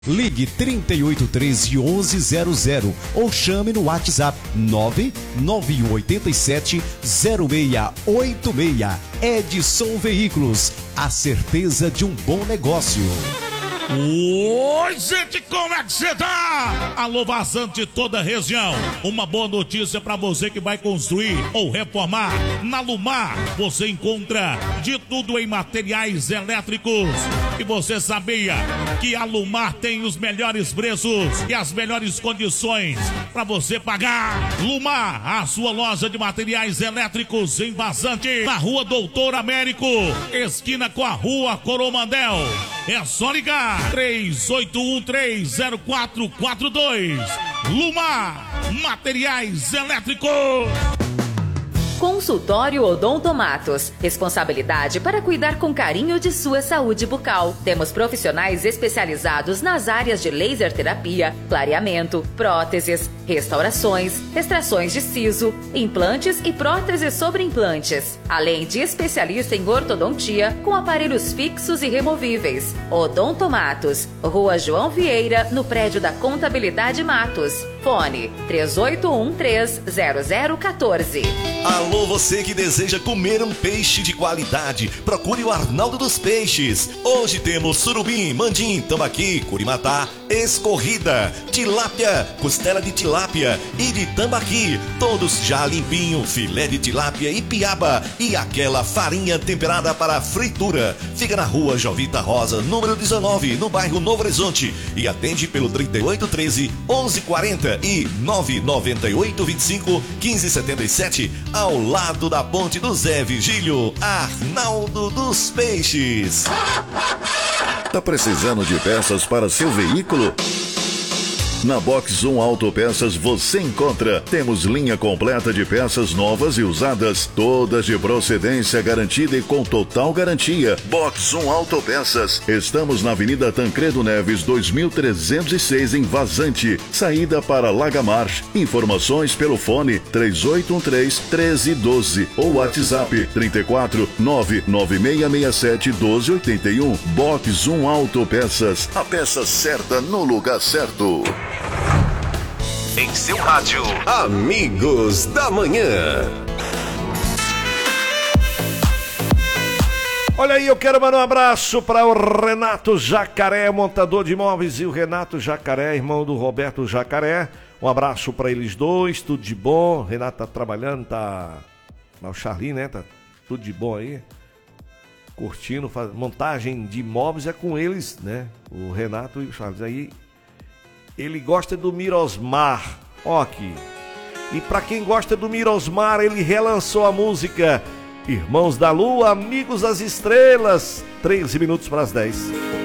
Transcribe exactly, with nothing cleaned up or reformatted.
Ligue trinta e oito, treze, onze zero zero ou chame no WhatsApp nove nove um oito sete, zero seis oito seis. Edson Veículos, a certeza de um bom negócio. Oi, gente, como é que você tá? Alô, vazante de toda a região. Uma boa notícia para você que vai construir ou reformar. Na Lumar, você encontra de tudo em materiais elétricos. E você sabia que a Lumar tem os melhores preços e as melhores condições para você pagar? Lumar, a sua loja de materiais elétricos em Vazante, na Rua Doutor Américo, esquina com a Rua Coromandel. É só ligar três oito um três, zero quatro quatro dois. Lumar, materiais elétricos. Consultório Odontomatos. Responsabilidade para cuidar com carinho de sua saúde bucal. Temos profissionais especializados nas áreas de laser terapia, clareamento, próteses, restaurações, extrações de siso, implantes e próteses sobre implantes. Além de especialista em ortodontia com aparelhos fixos e removíveis. Odontomatos. Rua João Vieira, no prédio da Contabilidade Matos. Fone três oito um três, zero zero um quatro. Alô, você que deseja comer um peixe de qualidade, procure o Arnaldo dos Peixes. Hoje temos surubim, mandim, tambaqui, curimatá, escorrida, tilápia, costela de tilápia e de tambaqui, todos já limpinho, filé de tilápia e piaba e aquela farinha temperada para fritura. Fica na Rua Jovita Rosa, número dezenove, no bairro Novo Horizonte, e atende pelo trinta e oito, treze, onze quarenta e nove nove oito, vinte e cinco, quinze setenta e sete, ao lado da ponte do Zé Vigílio. Arnaldo dos Peixes. Tá precisando de peças para seu veículo? Na Box um Autopeças você encontra. Temos linha completa de peças novas e usadas, todas de procedência garantida e com total garantia. Box um Autopeças. Estamos na Avenida Tancredo Neves, dois mil trezentos e seis, em Vazante, saída para Lagamar. Informações pelo fone três oito um três, um três um dois ou WhatsApp trinta e quatro, nove nove seis seis sete, doze oitenta e um. Box um Autopeças. A peça certa no lugar certo. Em seu rádio, Amigos da Manhã. Olha aí, eu quero mandar um abraço para o Renato Jacaré, montador de imóveis, e o Renato Jacaré, irmão do Roberto Jacaré. Um abraço para eles dois, tudo de bom. Renato tá trabalhando, tá... O Charlie, né? Tá tudo de bom aí. Curtindo, faz... montagem de imóveis é com eles, né? O Renato e o Charlie aí. Ele gosta do Mirosmar, ó aqui. E para quem gosta do Mirosmar, ele relançou a música Irmãos da Lua, Amigos das Estrelas. treze minutos para as dez.